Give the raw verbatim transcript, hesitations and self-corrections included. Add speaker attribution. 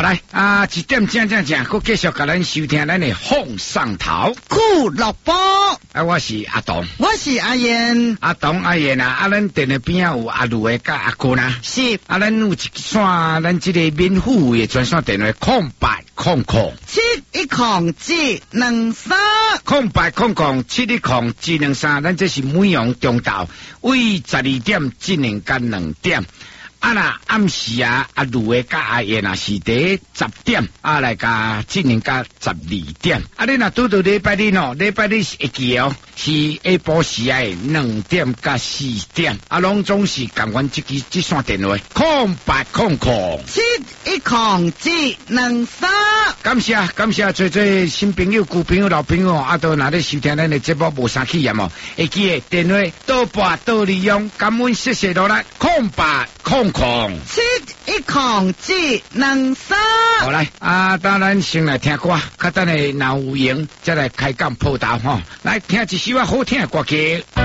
Speaker 1: 来啊，一点正正正，佮继续甲咱收听咱的放上头
Speaker 2: 酷乐波。
Speaker 1: 啊，我是阿东，
Speaker 2: 我是阿燕。
Speaker 1: 阿东阿燕啊，啊，咱电话边啊有阿卢的甲阿哥啦。
Speaker 2: 是。
Speaker 1: 啊，咱有一线，咱这个免付费的专线电话空白空空
Speaker 2: 七一空七两三
Speaker 1: 空白空空七一空七两三，咱这是每样中昼为十二点进行到两点。啊啦，暗时啊，阿卢的甲阿燕啊是第十点，啊来甲进行到十二点。啊，你若拄到礼拜日哦，礼拜日是会记哦，是下晡时啊两点到四点，啊，拢总是共阮这支这线电话空白空空
Speaker 2: 七一空七两三。
Speaker 1: 感谢感谢，做做新朋友、旧朋友、老朋友，啊，都若咧收听咱的节目无啥气验哦，会记的电话多拨多利用，感恩谢谢落来空白空空
Speaker 2: 七一空七两三。
Speaker 1: 好来啊，当然先来听歌，较等下若有闲再来开讲报道吼，来听一首啊好听的歌曲。